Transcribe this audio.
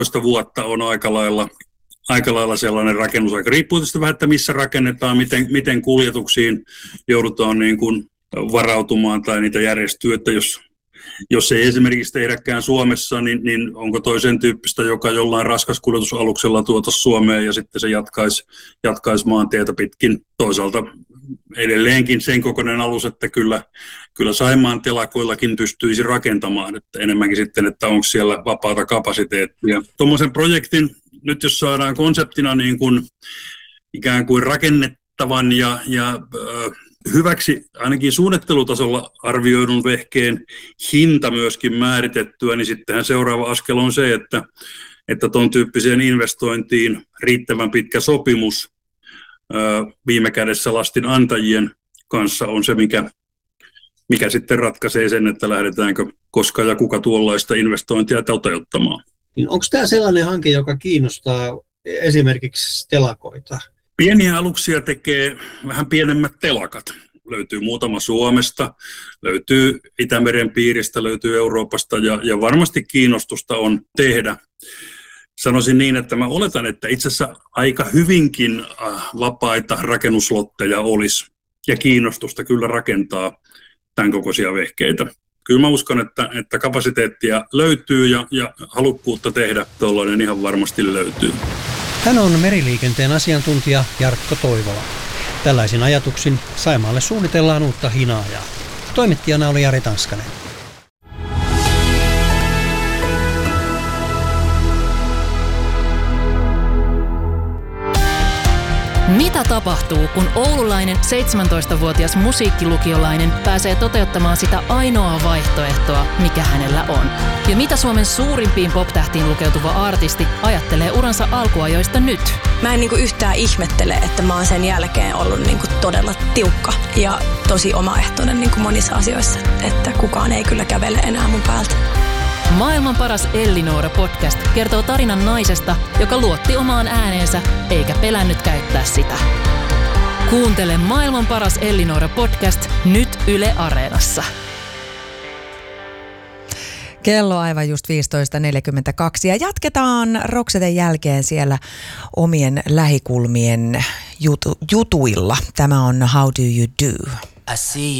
15 vuotta on aika lailla sellainen rakennusaika. Riippuu tietysti vähän, että missä rakennetaan, miten kuljetuksiin joudutaan niin kuin varautumaan tai niitä järjestyy, että jos ei esimerkiksi tehdäkään Suomessa, niin onko toisen tyyppistä, joka jollain raskaskuljetusaluksella tuota Suomeen ja sitten se jatkaisi maantietä pitkin. Toisaalta edelleenkin sen kokoinen alus, että kyllä Saimaan telakoillakin pystyisi rakentamaan, että enemmänkin sitten, että onko siellä vapaata kapasiteettia. Tuommoisen projektin nyt jos saadaan konseptina niin kuin ikään kuin rakennettavan ja hyväksi ainakin suunnittelutasolla arvioidun vehkeen hinta myöskin määritettyä, niin sittenhän seuraava askel on se, että tuon tyyppiseen investointiin riittävän pitkä sopimus viime kädessä lastin antajien kanssa on se, mikä sitten ratkaisee sen, että lähdetäänkö koska ja kuka tuollaista investointia toteuttamaan. Onko tämä sellainen hanke, joka kiinnostaa esimerkiksi telakoita? Pieniä aluksia tekee vähän pienemmät telakat. Löytyy muutama Suomesta, löytyy Itämeren piiristä, löytyy Euroopasta ja varmasti kiinnostusta on tehdä. Sanoisin niin, että mä oletan, että itse asiassa aika hyvinkin vapaita rakennuslotteja olisi ja kiinnostusta kyllä rakentaa tämän kokoisia vehkeitä. Kyllä mä uskon, että kapasiteettia löytyy ja halukkuutta tehdä tuollainen ihan varmasti löytyy. Hän on meriliikenteen asiantuntija Jarkko Toivola. Tällaisin ajatuksin Saimaalle suunnitellaan uutta hinaajaa. Toimittajana oli Jari Tanskanen. Mitä tapahtuu, kun oululainen 17-vuotias musiikkilukiolainen pääsee toteuttamaan sitä ainoaa vaihtoehtoa, mikä hänellä on? Ja mitä Suomen suurimpiin pop-tähtiin lukeutuva artisti ajattelee uransa alkuajoista nyt? Mä en yhtään ihmettele, että mä oon sen jälkeen ollut todella tiukka ja tosi omaehtoinen monissa asioissa, että kukaan ei kyllä kävele enää mun päältä. Maailman paras Ellinora-podcast kertoo tarinan naisesta, joka luotti omaan ääneensä eikä pelännyt käyttää sitä. Kuuntele Maailman paras Ellinora-podcast nyt Yle Areenassa. Kello aivan just 15.42 ja jatketaan Rokseten jälkeen siellä omien lähikulmien jutuilla. Tämä on How Do You Do? I see